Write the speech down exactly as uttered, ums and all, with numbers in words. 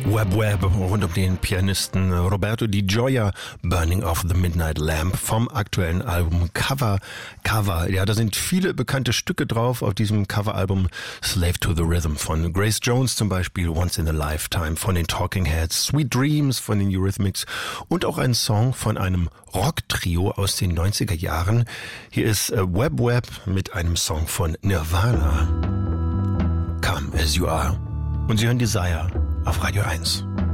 Web Web rund um den Pianisten Roberto Di Gioia, Burning of the Midnight Lamp vom aktuellen Album Cover. Cover, ja, da sind viele bekannte Stücke drauf auf diesem Coveralbum. Slave to the Rhythm von Grace Jones zum Beispiel, Once in a Lifetime von den Talking Heads, Sweet Dreams von den Eurythmics und auch ein Song von einem Rock-Trio aus den neunziger Jahren. Hier ist Web Web mit einem Song von Nirvana. Come as you are. Und Sie hören Desire auf Radio eins.